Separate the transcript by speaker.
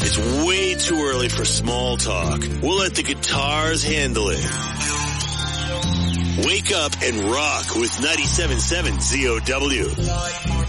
Speaker 1: It's way too early for small talk. We'll let the guitars handle it. Wake up and rock with 97.7 ZOW.